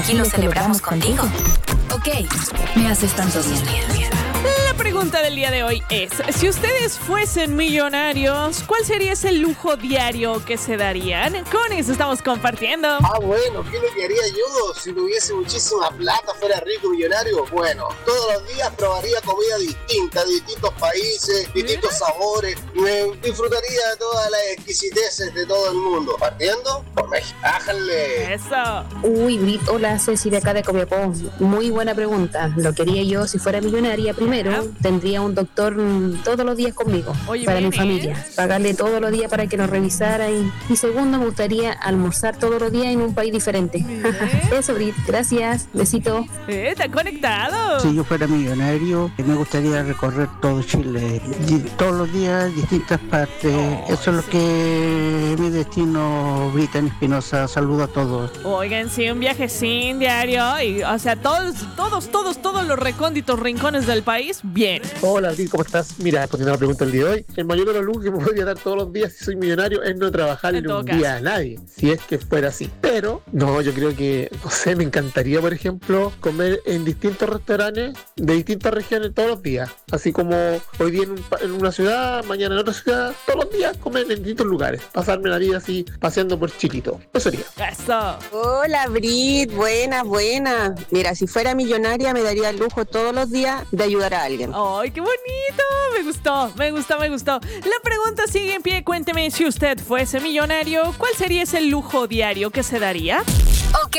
aquí lo celebramos contigo. Ok, me haces tanto bien. La pregunta del día de hoy es, si ustedes fuesen millonarios, ¿cuál sería ese lujo diario que se darían? Con eso estamos compartiendo. Bueno, ¿qué es lo que haría yo si tuviese muchísima plata, fuera rico y millonario? Bueno, todos los días probaría comida distinta, de distintos países, distintos sabores, y me disfrutaría de todas las exquisiteces de todo el mundo. Partiendo por México. ¡Ájale! Eso. Uy, Brit, hola, Ceci de acá de Copiapó. Muy buena pregunta. Lo que haría yo si fuera millonaria. Primero, tendría un doctor todos los días conmigo. Oye, para bien, mi familia. Pagarle todos los días para que nos revisara. Y segundo, me gustaría almorzar todos los días en un país diferente. Eso, Brit. Gracias. Besito. ¿Está conectado? Si yo fuera millonario, me gustaría recorrer todo Chile. Todos los días, distintas partes. Eso es lo que mi destino, Britan Espinosa. Saludo a todos. Oigan, sí, un viaje sin diario. Y, o sea, todos los recónditos rincones del país, bien. Hola, Brit, ¿cómo estás? Mira, respondiendo a la pregunta del día de hoy, el mayor de los lujos que me podría dar todos los días si soy millonario es no trabajarle un día a nadie, si es que fuera así. Pero, no, yo creo que, no sé, me encantaría, por ejemplo, comer en distintos restaurantes de distintas regiones todos los días. Así como hoy día en una ciudad, mañana en otra ciudad, todos los días comer en distintos lugares. Pasarme la vida así, paseando por Chiquito. Eso sería. Eso. Hola, Brit, buena. Mira, si fuera millonaria me daría el lujo todos los días de ayudar a alguien. ¡Ay, qué bonito! Me gustó. La pregunta sigue en pie. Cuénteme, si usted fuese millonario, ¿cuál sería ese lujo diario que se daría? Ok,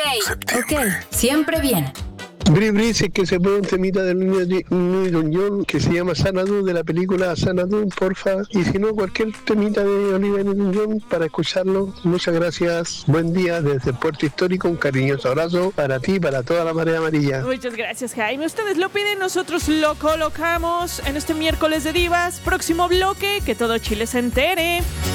siempre bien. Bri, si es que se pone un temita del Newton-John que se llama Xanadu, de la película Xanadu, porfa. Y si no, cualquier temita de Olivia Newton-John para escucharlo. Muchas gracias. Buen día desde Puerto Histórico. Un cariñoso abrazo para ti y para toda la marea amarilla. Muchas gracias, Jaime. Ustedes lo piden, nosotros lo colocamos en este miércoles de divas. Próximo bloque, que todo Chile se entere.